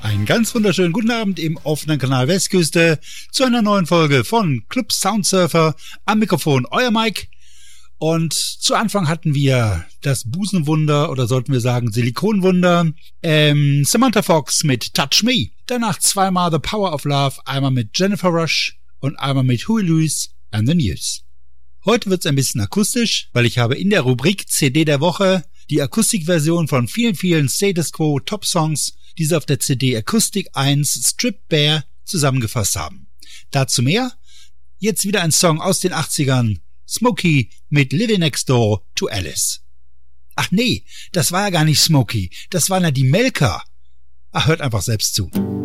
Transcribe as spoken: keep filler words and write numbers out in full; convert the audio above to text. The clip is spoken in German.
Einen ganz wunderschönen guten Abend im offenen Kanal Westküste zu einer neuen Folge von Club Soundsurfer. Am Mikrofon euer Mike. Und zu Anfang hatten wir das Busenwunder oder sollten wir sagen Silikonwunder. Ähm, Samantha Fox mit Touch Me. Danach zweimal The Power of Love, einmal mit Jennifer Rush und einmal mit Huey Lewis and the News. Heute wird's ein bisschen akustisch, weil ich habe in der Rubrik C D der Woche die Akustikversion von vielen, vielen Status Quo Top Songs, die sie auf der C D Acoustic eins Strip Bare zusammengefasst haben. Dazu mehr. Jetzt wieder ein Song aus den achtzigern. Smokey mit Living Next Door to Alice. Ach nee, das war ja gar nicht Smokey. Das waren ja die Melker. Ach, hört einfach selbst zu.